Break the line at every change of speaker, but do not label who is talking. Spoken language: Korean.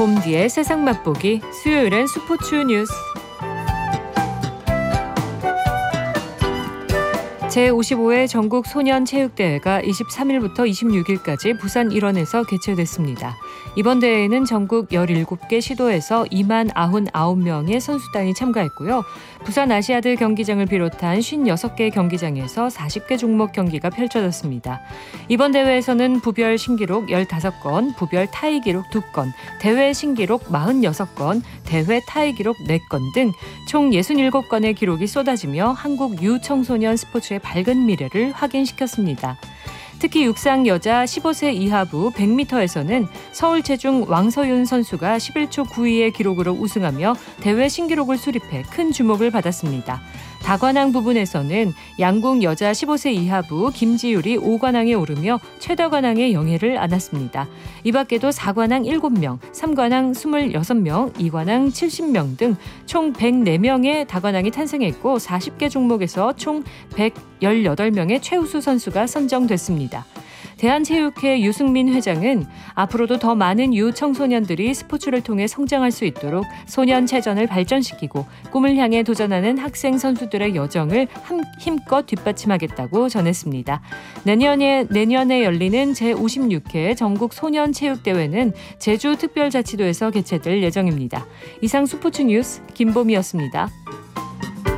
봄디의 세상 맛보기 수요일엔 스포츠 뉴스. 제55회 전국 소년체육대회가 23일부터 26일까지 부산 일원에서 개최됐습니다. 이번 대회에는 전국 17개 시도에서 29,9명의 선수단이 참가했고요. 부산 아시아드 경기장을 비롯한 56개 경기장에서 40개 종목 경기가 펼쳐졌습니다. 이번 대회에서는 부별 신기록 15건, 부별 타이 기록 2건, 대회 신기록 46건, 대회 타이 기록 4건 등 총 67건의 기록이 쏟아지며 한국 유청소년 스포츠의 밝은 미래를 확인시켰습니다. 특히 육상 여자 15세 이하부 100m에서는 서울체중 왕서윤 선수가 11초 92의 기록으로 우승하며 대회 신기록을 수립해 큰 주목을 받았습니다. 다관왕 부분에서는 양궁 여자 15세 이하부 김지율이 5관왕에 오르며 최다관왕의 영예를 안았습니다. 이 밖에도 4관왕 7명, 3관왕 26명, 2관왕 70명 등 총 104명의 다관왕이 탄생했고 40개 종목에서 총 118명의 최우수 선수가 선정됐습니다. 대한체육회 유승민 회장은 앞으로도 더 많은 유청소년들이 스포츠를 통해 성장할 수 있도록 소년체전을 발전시키고 꿈을 향해 도전하는 학생 선수들의 여정을 힘껏 뒷받침하겠다고 전했습니다. 내년에 열리는 제56회 전국 소년체육대회는 제주특별자치도에서 개최될 예정입니다. 이상 스포츠 뉴스 김보미였습니다.